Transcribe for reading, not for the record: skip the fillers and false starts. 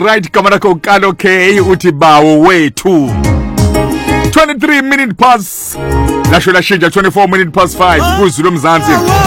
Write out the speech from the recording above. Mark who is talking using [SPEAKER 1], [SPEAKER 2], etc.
[SPEAKER 1] right gama lakho Kalo K uthi bawo wethu 23 minutes past lasho lashinja 24 minutes past 5 kuZulu Mzansi